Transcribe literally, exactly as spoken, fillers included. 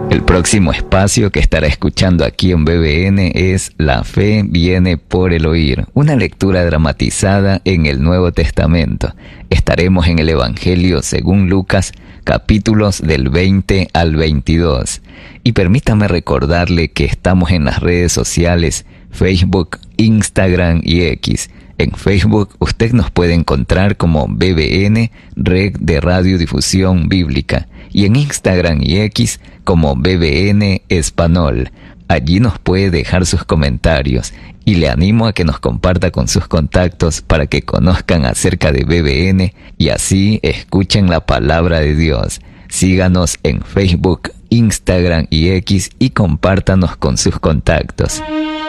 El próximo espacio que estará escuchando aquí en B B N es La fe viene por el oír, una lectura dramatizada en el Nuevo Testamento. Estaremos en el Evangelio según Lucas, capítulos del veinte al veintidós. Y permítame recordarle que estamos en las redes sociales Facebook, Instagram y X. En Facebook usted nos puede encontrar como B B N, Red de Radiodifusión Bíblica, y en Instagram y X como B B N Español. Allí nos puede dejar sus comentarios y le animo a que nos comparta con sus contactos para que conozcan acerca de B B N y así escuchen la palabra de Dios. Síganos en Facebook, Instagram y X y compártanos con sus contactos.